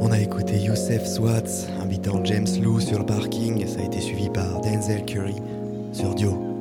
On a écouté Youssef Swats invitant James Lou sur le parking, ça a été suivi par Denzel Curry sur Dio.